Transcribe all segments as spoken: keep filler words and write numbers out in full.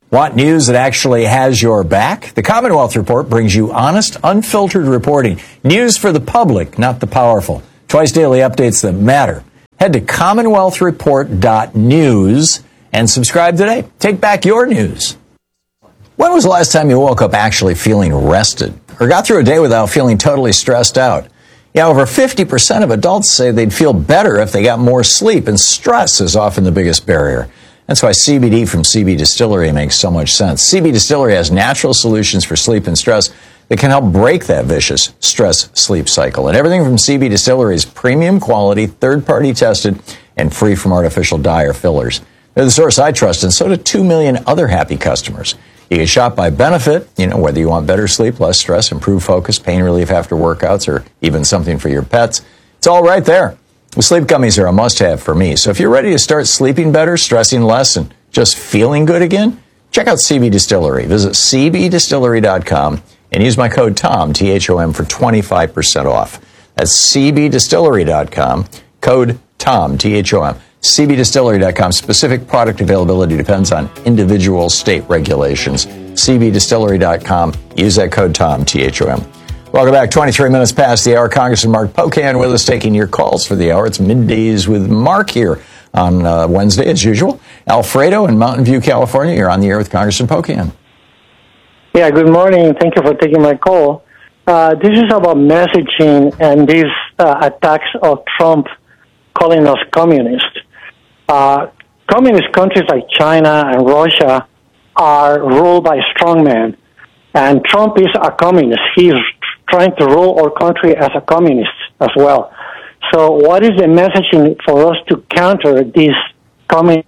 Want news that actually has your back? The Commonwealth Report brings you honest, unfiltered reporting. News for the public, not the powerful. Twice daily updates that matter. Head to commonwealth report dot news and subscribe today. Take back your news. When was the last time you woke up actually feeling rested or got through a day without feeling totally stressed out? Yeah, over fifty percent of adults say they'd feel better if they got more sleep, and stress is often the biggest barrier. That's why C B D from C B Distillery makes so much sense. C B Distillery has natural solutions for sleep and stress that can help break that vicious stress-sleep cycle. And everything from C B Distillery is premium quality, third-party tested, and free from artificial dye or fillers. They're the source I trust, and so do two million other happy customers. You can shop by benefit, you know, whether you want better sleep, less stress, improved focus, pain relief after workouts, or even something for your pets. It's all right there. The sleep gummies are a must-have for me. So if you're ready to start sleeping better, stressing less, and just feeling good again, check out C B Distillery. Visit c b distillery dot com and use my code TOM, T H O M, for twenty-five percent off. That's c b distillery dot com, code TOM, T H O M. c b distillery dot com. Specific product availability depends on individual state regulations. c b distillery dot com. Use that code TOM, T H O M. Welcome back. twenty-three minutes past the hour. Congressman Mark Pocan with us, taking your calls for the hour. It's Middays with Mark here on uh, Wednesday, as usual. Alfredo in Mountain View, California. You're on the air with Congressman Pocan. Yeah, good morning. Thank you for taking my call. Uh, this is about messaging and these uh, attacks of Trump calling us communist. Uh, communist countries like China and Russia are ruled by strongmen, and Trump is a communist. He's trying to rule our country as a communist as well. So what is the messaging for us to counter this communism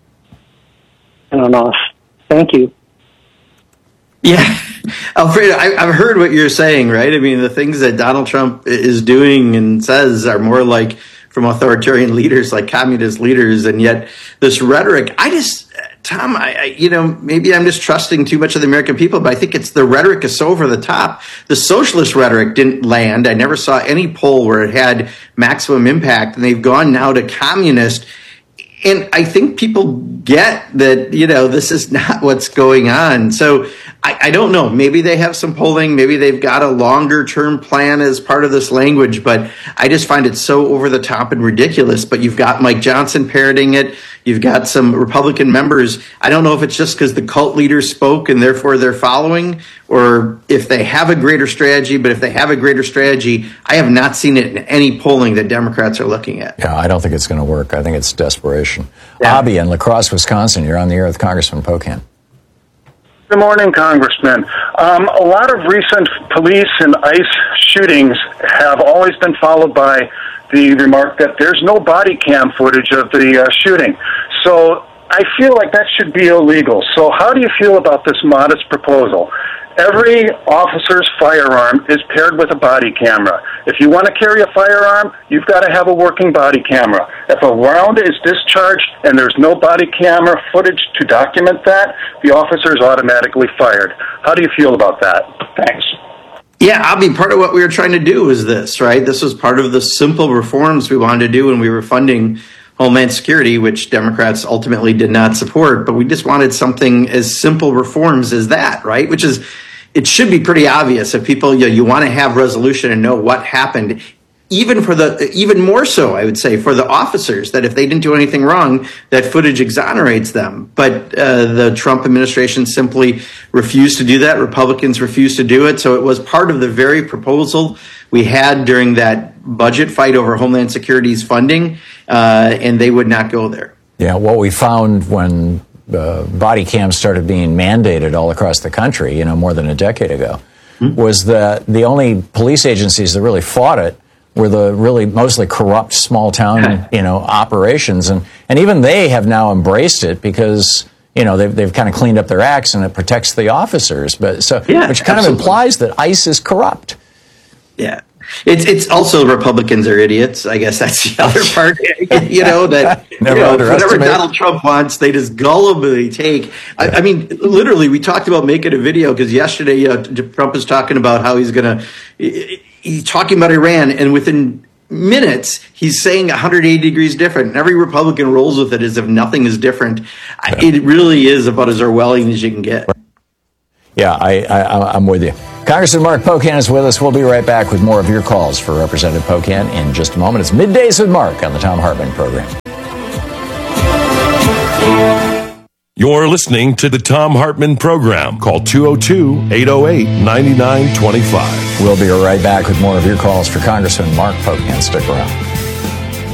on us? Thank you. Yeah, Alfredo, I, I've heard what you're saying, right? I mean, the things that Donald Trump is doing and says are more like from authoritarian leaders, like communist leaders, and yet this rhetoric, I just, Tom, I, I, you know, maybe I'm just trusting too much of the American people, but I think it's the rhetoric is so over the top. The socialist rhetoric didn't land. I never saw any poll where it had maximum impact, and they've gone now to communist. And I think people get that, you know, this is not what's going on. So I, I don't know. Maybe they have some polling. Maybe they've got a longer term plan as part of this language. But I just find it so over the top and ridiculous. But you've got Mike Johnson parroting it. You've got some Republican members. I don't know if it's just because the cult leaders spoke and therefore they're following, or if they have a greater strategy. But if they have a greater strategy, I have not seen it in any polling that Democrats are looking at. Yeah, I don't think it's going to work. I think it's desperation. Yeah. Abby in La Crosse, Wisconsin. You're on the air with Congressman Pocan. Good morning, Congressman. Um, a lot of recent police and ICE shootings have always been followed by the remark that there's no body cam footage of the uh, shooting. So I feel like that should be illegal. So how do you feel about this modest proposal? Every officer's firearm is paired with a body camera. If you want to carry a firearm, you've got to have a working body camera. If a round is discharged and there's no body camera footage to document that, the officer is automatically fired. How do you feel about that? Thanks. Yeah, I'll be part of what we were trying to do is this, right? This was part of the simple reforms we wanted to do when we were funding Homeland Security, which Democrats ultimately did not support. But we just wanted something as simple reforms as that, right? Which is, it should be pretty obvious if people, you know, you want to have resolution and know what happened. Even for the, even more so, I would say, for the officers, that if they didn't do anything wrong, that footage exonerates them. But uh, the Trump administration simply refused to do that. Republicans refused to do it. So it was part of the very proposal we had during that budget fight over Homeland Security's funding, uh, and they would not go there. Yeah, what we found when uh, body cams started being mandated all across the country, you know, more than a decade ago, mm-hmm. was that the only police agencies that really fought it were the really mostly corrupt small town, you know, operations. And, and even they have now embraced it because, you know, they've, they've kind of cleaned up their acts and it protects the officers. But so, yeah, which kind absolutely. of implies that ICE is corrupt. Yeah. It's it's also Republicans are idiots. I guess that's the other part. You know, that you know, whatever Donald Trump wants, they just gullibly take. I, I mean, literally, we talked about making a video because yesterday uh, Trump was talking about how he's going to, he's talking about Iran, and within minutes, he's saying one hundred eighty degrees different. And every Republican rolls with it as if nothing is different. Yeah. It really is about as Orwellian as you can get. Yeah, I, I, I'm with you. Congressman Mark Pocan is with us. We'll be right back with more of your calls for Representative Pocan in just a moment. It's Middays with Mark on the Thom Hartmann program. You're listening to the Thom Hartmann program. Call two oh two, eight oh eight, nine nine two five. We'll be right back with more of your calls for Congressman Mark Pocan. Stick around.